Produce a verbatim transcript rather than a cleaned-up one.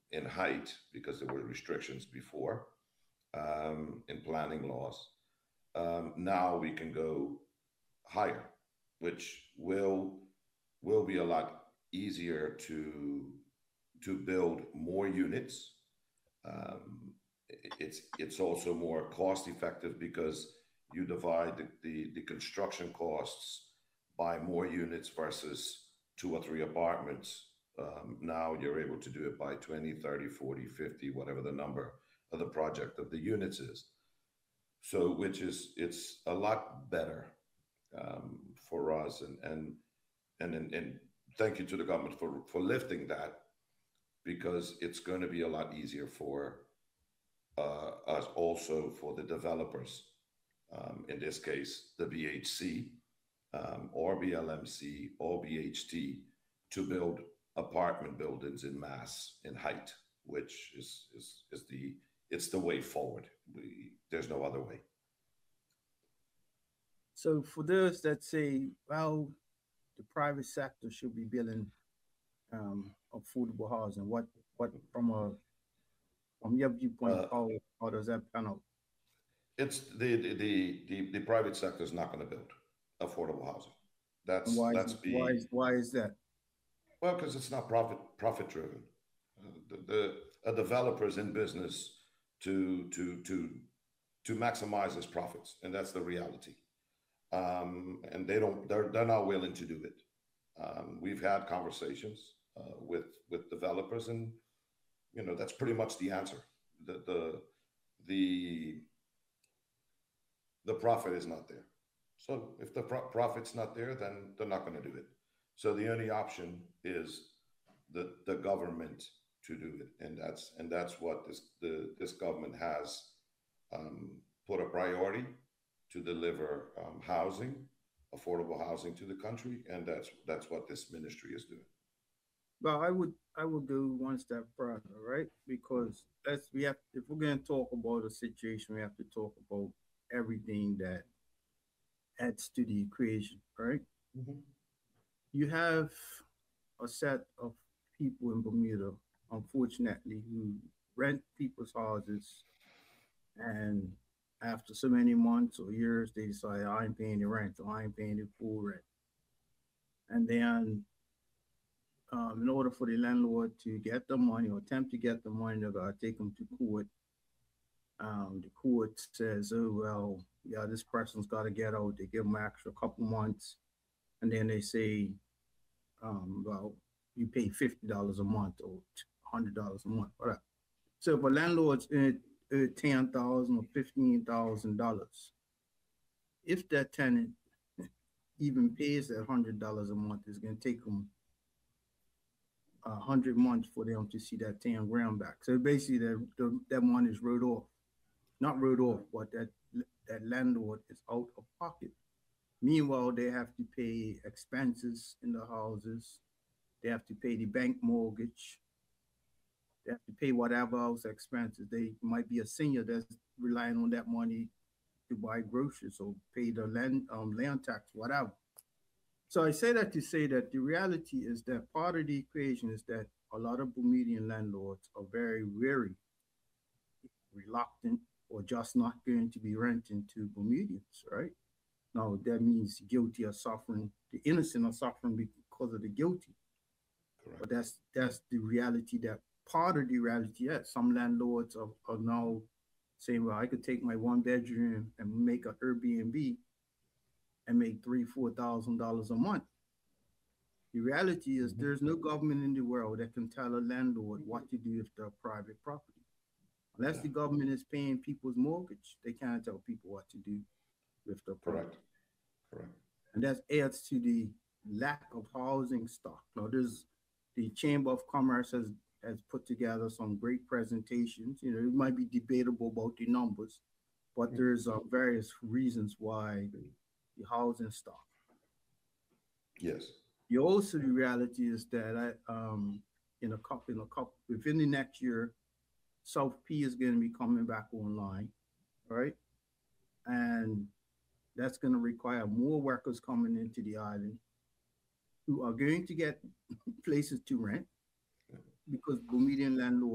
in height because there were restrictions before um, in planning laws. Um, now we can go higher, which will will be a lot easier to to build more units. Um, it's it's also more cost effective because you divide the, the, the construction costs by more units versus two or three apartments. Um, now you're able to do it by twenty, thirty, forty, fifty, whatever the number of the project of the units is. So, which is, it's a lot better um, for us. And, and, and, and, and thank you to the government for, for lifting that because it's going to be a lot easier for uh, us also for the developers, um, in this case, the B H C um, or B L M C or B H T, to build apartment buildings in mass in height, which is is, is the it's the way forward. We, there's no other way. So for those that say, well, the private sector should be building um, affordable housing, what what from a from your viewpoint, Uh, how how does that pan out? it's the the, the the the private sector is not going to build affordable housing. And That's why is that's why be is why is that? well because it's not profit profit driven. Uh, the, the a developer is in business to to to to maximize his profits, and that's the reality. Um, and they don't they're they're not willing to do it. Um, we've had conversations uh, with with developers, and you know that's pretty much the answer. The the the the profit is not there. So if the pro- profit's not there, then they're not going to do it. So the only option is the the government to do it, and that's and that's what this the this government has um, put a priority to deliver um, housing, affordable housing to the country, and that's that's what this ministry is doing. Well, I would I would go one step further, right? Because that's we have if we're going to talk about a situation, we have to talk about everything that adds to the equation, right? Mm-hmm. You have a set of people in Bermuda, unfortunately, who rent people's houses, and after so many months or years, they decide I ain't paying the rent or I ain't paying the full rent, and then um, in order for the landlord to get the money or attempt to get the money, they're gonna take them to court. Um, the court says, "Oh well, yeah, this person's got to get out." They give them extra couple months, and then they say, um, "Well, you pay fifty dollars a month or hundred dollars a month, whatever." So if a landlord's in uh, ten thousand or fifteen thousand dollars, if that tenant even pays that hundred dollars a month, it's gonna take them a hundred months for them to see that ten grand back. So basically, that the, that money is wrote off, not wrote off, but that that landlord is out of pocket. Meanwhile, they have to pay expenses in the houses. They have to pay the bank mortgage. They have to pay whatever else expenses. They might be a senior that's relying on that money to buy groceries or pay the land um, land tax, whatever. So I say that to say that the reality is that part of the equation is that a lot of Bermudian landlords are very wary, reluctant, or just not going to be renting to Bermudians, right? Now that means guilty are suffering, the innocent are suffering because of the guilty. But Correct. that's that's the reality that part of the reality. Yes, some landlords are, are now saying, well, I could take my one bedroom and make an Airbnb and make three, four thousand dollars a month. The reality is Mm-hmm. there's no government in the world that can tell a landlord what to do with their private property. Unless Yeah. the government is paying people's mortgage, they can't tell people what to do with their property. Correct. Correct. And that adds to the lack of housing stock. Now, there's the Chamber of Commerce has has put together some great presentations. You know, it might be debatable about the numbers, but there's uh, various reasons why the housing stock. Yes. The also the reality is that I um in a couple in a couple within the next year, South P is going to be coming back online, right? And that's going to require more workers coming into the island who are going to get places to rent because Bermudian landlords